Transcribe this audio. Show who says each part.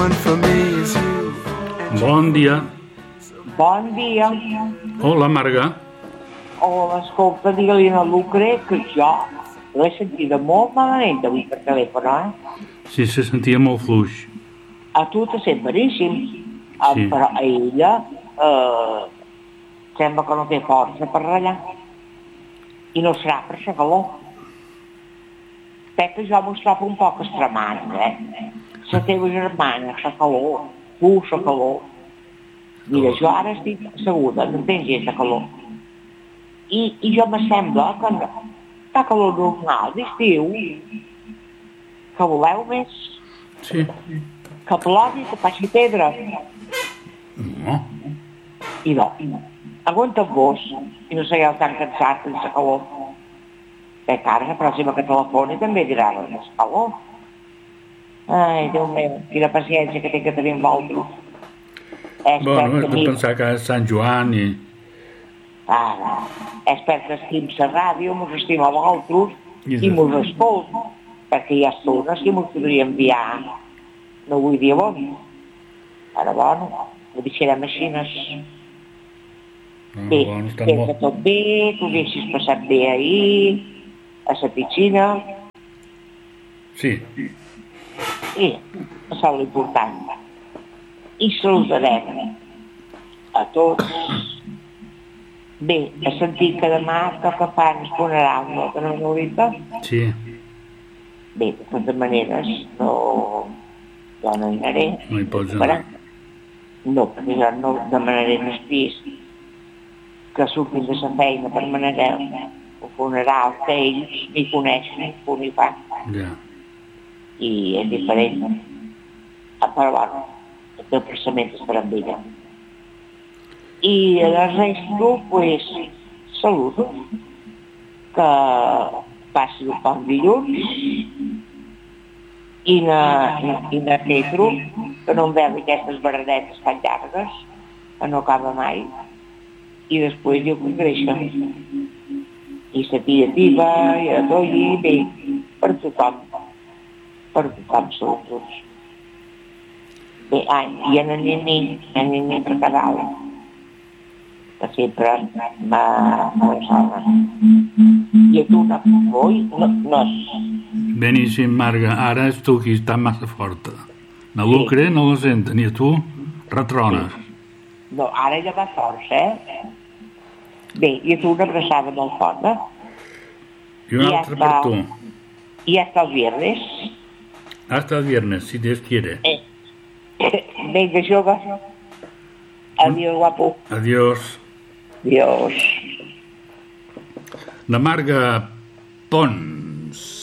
Speaker 1: Bon dia.
Speaker 2: Bon dia.
Speaker 1: Hola, Marga.
Speaker 2: Hola, escolta, digue-li a Lucre que jo l'he sentida molt malament avui per telèfon,
Speaker 1: Sí, se sentia molt fluix.
Speaker 2: A tu te sent boníssim,
Speaker 1: Sí.
Speaker 2: però a ella sembla que no té força per ratllar. I no serà per la calor. Que jo m'ho trobo un poc estremant, La teva germana, la calor, tu, la calor. Mira, jo ara estic asseguda, no tinc gens de calor. I jo me sembla que la calor normal d'estiu, que voleu més,
Speaker 1: Sí.
Speaker 2: que plogui, que faci pedra.
Speaker 1: No.
Speaker 2: I no, aguanta-vos i no sigueu tan cansats sense calor. Que ara la pròxima que telefoni també dirà més calor. Ai, Déu meu, quina paciència que té que tenir amb vosaltres.
Speaker 1: Bueno, has de pensar que és Sant Joan i...
Speaker 2: Espero que estim la ràdio, mos estima a vosaltres i mos escolta, perquè hi ha estones que mos podria enviar, no vull dir on. Ara, bueno, ho deixarem així. Bé, que tot bé, que ho deixis passat bé ahir, a la piscina.
Speaker 1: Sí.
Speaker 2: I això és l'important. I saludarem a tots. Bé, he sentit que demà que fan el funeral, no? Que no m'ho dit?
Speaker 1: Sí.
Speaker 2: Bé, de totes maneres, jo no hi anaré.
Speaker 1: No hi pots anar.
Speaker 2: No, perquè jo no demanaré en el pis que surtin de la feina per manejar el funeral, que ells m'hi coneixen, punt i fan.
Speaker 1: Ja.
Speaker 2: I és diferent. Però, bueno, el teu pensament estarà amb ella. I el resto, pues, saludo. Que passi un bon dilluns i na Pedro, que no em veu aquestes baradetes tan llargues, que no acaba mai, i després jo congreixa. I la tia Tiva, i a Dolly, bé, per tothom saludos. Bé, i en el nen per Cadal, que sempre m'ha salvat. I a tu no, no.
Speaker 1: Beníssim, Marga. Ara és tu qui està massa forta. Na Lucre no la senten, i a tu retrones.
Speaker 2: No, ara ja va força, Bé, i a tu una abraçada molt forta.
Speaker 1: I una altra per tu.
Speaker 2: Y hasta el viernes.
Speaker 1: Hasta el viernes, si Dios quiere.
Speaker 2: Venga, jove. Adiós, guapo.
Speaker 1: Adiós.
Speaker 2: Adiós.
Speaker 1: La Marga Pons.